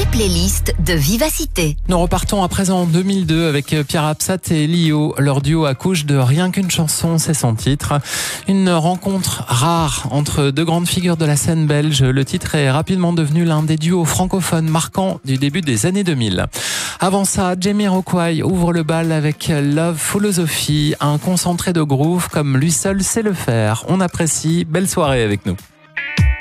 playlists de Vivacité. Nous repartons à présent en 2002 avec Pierre Absat et Lio. Leur duo accouche de Rien qu'une chanson, c'est son titre. Une rencontre rare entre deux grandes figures de la scène belge. Le titre est rapidement devenu l'un des duos francophones marquants du début des années 2000. Avant ça, Jamiroquai ouvre le bal avec Love Philosophy, un concentré de groove comme lui seul sait le faire. On apprécie. Belle soirée avec nous.